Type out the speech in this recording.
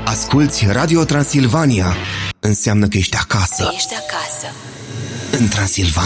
Asculți Radio Transilvania. Înseamnă că ești acasă. Ești acasă. În Transilvania.